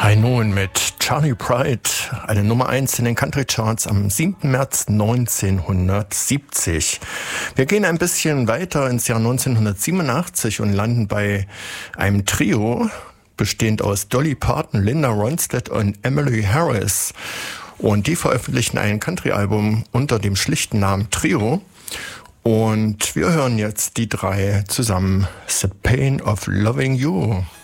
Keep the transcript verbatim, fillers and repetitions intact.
High Noon mit Charlie Pride, eine Nummer eins in den Country Charts am siebten März neunzehnhundertsiebzig. Wir gehen ein bisschen weiter ins Jahr neunzehnhundertsiebenundachtzig und landen bei einem Trio, bestehend aus Dolly Parton, Linda Ronstadt und Emily Harris. Und die veröffentlichen ein Country-Album unter dem schlichten Namen Trio. Und wir hören jetzt die drei zusammen, The Pain of Loving You.